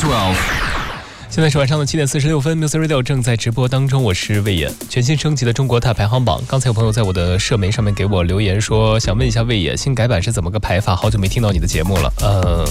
12。 现在是晚上的7点46分 ，Music Radio 正在直播当中，我是魏野。全新升级的中国踏排行榜，刚才有朋友在我的社媒上面给我留言说，想问一下魏野，新改版是怎么个排法？好久没听到你的节目了。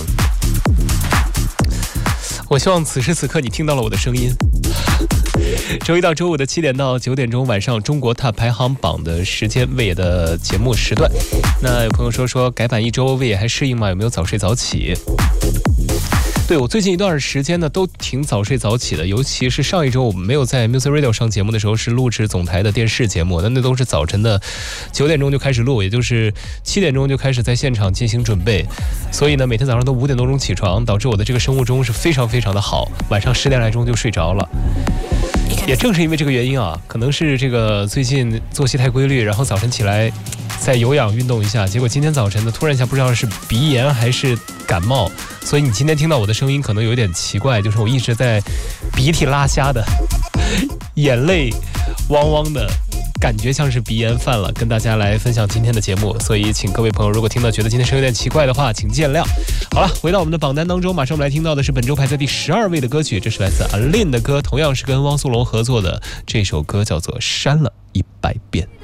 我希望此时此刻你听到了我的声音。周一到周五的7点到9点钟，晚上中国踏排行榜的时间，魏野的节目时段。那有朋友说改版1周，魏野还适应吗？有没有早睡早起？对，我最近一段时间呢都挺早睡早起的，尤其是上一周我们没有在 Music Radio 上节目的时候，是录制总台的电视节目，那都是早晨的9点钟就开始录，也就是7点钟就开始在现场进行准备，所以呢每天早上都5点多钟起床，导致我的这个生物钟是非常非常的好，晚上10点来钟就睡着了。也正是因为这个原因啊，可能是这个最近作息太规律，然后早晨起来再有氧运动一下，结果今天早晨呢突然一下不知道是鼻炎还是感冒，所以你今天听到我的声音可能有点奇怪，就是我一直在鼻涕拉瞎的，眼泪汪汪的，感觉像是鼻炎犯了，跟大家来分享今天的节目，所以请各位朋友如果听到觉得今天声音有点奇怪的话，请见谅。好了，回到我们的榜单当中，马上我们来听到的是本周排在第12位的歌曲，这是来自 Alin 的歌，同样是跟汪苏泷合作的，这首歌叫做《删了100遍》。